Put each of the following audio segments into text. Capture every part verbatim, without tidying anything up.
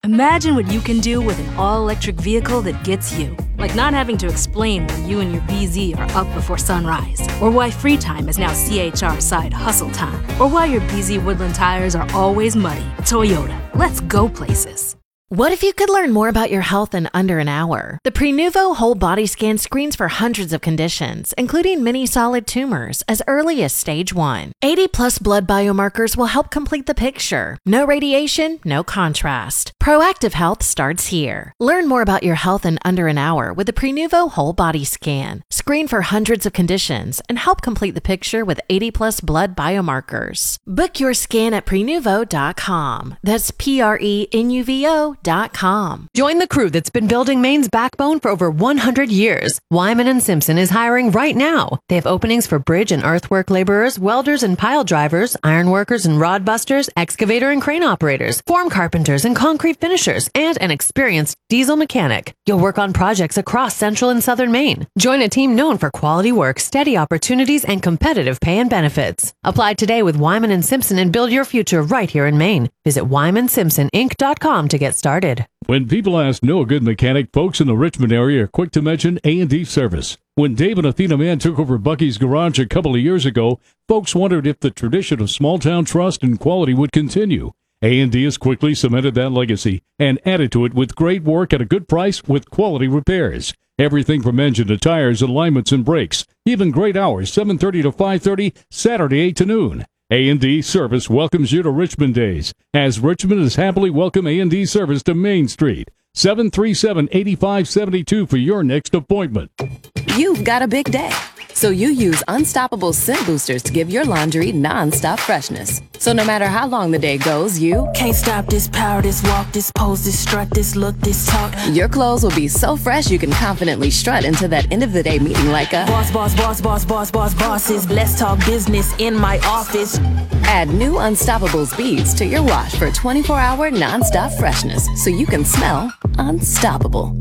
Imagine what you can do with an all-electric vehicle that gets you. Like not having to explain why you and your B Z are up before sunrise, or why free time is now C H R side hustle time, or why your B Z Woodland tires are always muddy. Toyota, let's go places. What if you could learn more about your health in under an hour? The Prenuvo Whole Body Scan screens for hundreds of conditions, including many solid tumors, as early as stage one. eighty plus blood biomarkers will help complete the picture. No radiation, no contrast. Proactive health starts here. Learn more about your health in under an hour with the Prenuvo Whole Body Scan. Screen for hundreds of conditions and help complete the picture with eighty plus blood biomarkers. Book your scan at prenuvo dot com. That's P R E N U V O dot com. Join the crew that's been building Maine's backbone for over one hundred years. Wyman and Simpson is hiring right now. They have openings for bridge and earthwork laborers, welders and pile drivers, iron workers and rod busters, excavator and crane operators, form carpenters and concrete finishers, and an experienced diesel mechanic. You'll work on projects across central and southern Maine. Join a team known for quality work, steady opportunities, and competitive pay and benefits. Apply today with Wyman and Simpson and build your future right here in Maine. Visit wyman simpson inc dot com to get started. When people ask know a good mechanic, folks in the Richmond area are quick to mention A and D Service. When Dave and Athena Mann took over Bucky's Garage a couple of years ago, folks wondered if the tradition of small-town trust and quality would continue. A and D has quickly cemented that legacy and added to it with great work at a good price with quality repairs. Everything from engine to tires, alignments, and brakes. Even great hours, seven thirty to five thirty, Saturday eight to noon. A and D Service welcomes you to Richmond Days, as Richmond has happily welcomed A and D Service to Main Street. seven three seven, eight five seven two for your next appointment. You've got a big day, so you use Unstoppable Scent Boosters to give your laundry non-stop freshness. So no matter how long the day goes, you can't stop this power, this walk, this pose, this strut, this look, this talk. Your clothes will be so fresh you can confidently strut into that end of the day meeting like a boss, boss, boss, boss, boss, boss, bosses. Let's talk business in my office. Add new Unstoppable beads to your wash for twenty-four hour non-stop freshness, so you can smell unstoppable.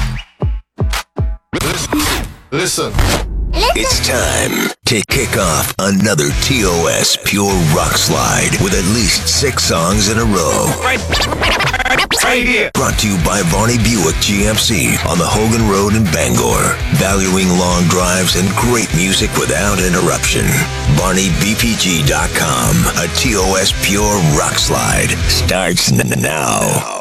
Listen. It's time to kick off another T O S Pure Rock Slide with at least six songs in a row. Right, right here. Brought to you by Varney Buick G M C on the Hogan Road in Bangor. Valuing long drives and great music without interruption. Varney B P G dot com. A T O S Pure Rock Slide starts now.